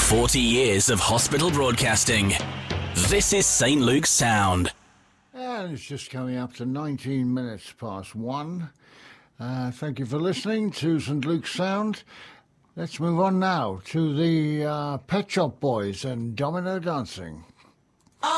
40 years of hospital broadcasting. This is St. Luke's Sound. And it's just coming up to 19 minutes past 1. Thank you for listening to St. Luke's Sound. Let's move on now to the Pet Shop Boys and Domino Dancing.